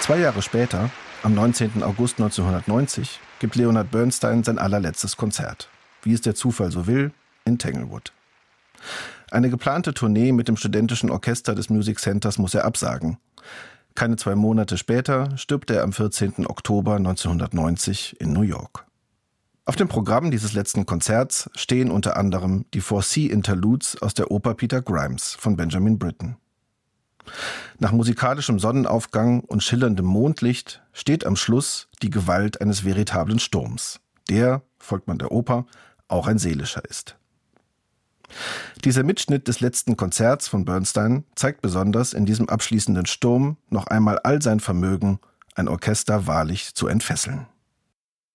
2 Jahre später, am 19. August 1990, gibt Leonard Bernstein sein allerletztes Konzert. Wie es der Zufall so will, in Tanglewood. Eine geplante Tournee mit dem studentischen Orchester des Music Centers muss er absagen. Keine 2 Monate später stirbt er am 14. Oktober 1990 in New York. Auf dem Programm dieses letzten Konzerts stehen unter anderem die 4C Interludes aus der Oper Peter Grimes von Benjamin Britten. Nach musikalischem Sonnenaufgang und schillerndem Mondlicht steht am Schluss die Gewalt eines veritablen Sturms, der, folgt man der Oper, auch ein seelischer ist. Dieser Mitschnitt des letzten Konzerts von Bernstein zeigt besonders in diesem abschließenden Sturm noch einmal all sein Vermögen, ein Orchester wahrlich zu entfesseln.